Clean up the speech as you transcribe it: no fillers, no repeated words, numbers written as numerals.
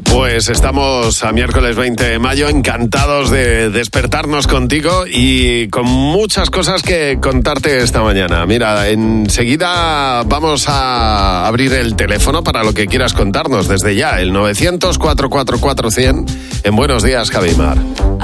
Pues estamos a miércoles 20 de mayo, encantados de despertarnos contigo y con muchas cosas que contarte esta mañana. Mira, enseguida vamos a abrir el teléfono para lo que quieras contarnos desde ya, el 900-444-100 en Buenos Días, Javimar.